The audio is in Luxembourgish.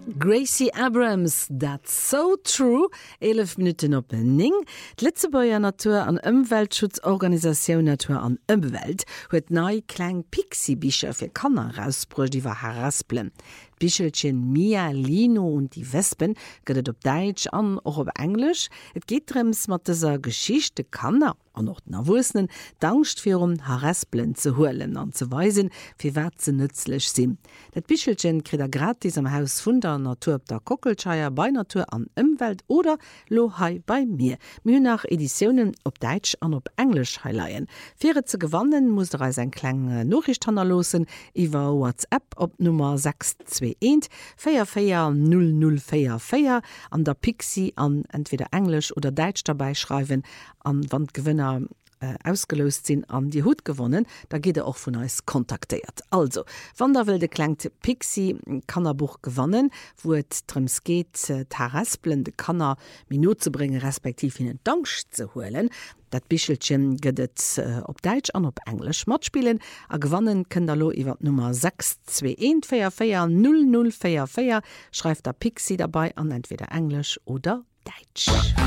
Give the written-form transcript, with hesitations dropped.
Gracie Abrams, that's so true. 11 Minuten op Ning. D'Litzebauer Natur- an Umweltschutzorganisation Natur an Umwelt huet nei klein Pixie-Bicher fir Kanner rausbruch, die war herasplen. Bichelchen Mia, Lino und die Wespen gëtt op Deitsch an och op Englisch. Et geht drems mat dieser Geschichte Kanner an noch Nervwussen dankcht fir herasplen zu holen an zu weisen, fir wat ze nützlich sinn. Dat Bichelchen kriegt gratis am Haus vun der Natur op der Kockelscheier bei Natur an Umwelt oder Lohai bei mir. Mühe nach Editionen op Deitsch an op Englisch heileien. Fir ze gewannen muss der als ein kleine Nachrichtanner losen iwwer WhatsApp op Nummer 621 440044 an der Pixie an entweder Englisch oder Deutsch dabei schreiben, an wann Gewinner ausgelöst sind an die Hut gewonnen, da geht auch von uns kontaktiert. Also, wann der will de klengt Pixie Kannerbuch gewonnen, wo es darum geht, heraspelnde Kanner Minute zu bringen, respektive ihnen Dank zu holen. Dat Bichelchen gëtt op Deitsch an op Englisch matspielen, a gewannen kën der lo iwwer Nummer 621440044 schreift der Pixie dabei an entweder Englisch oder Deitsch.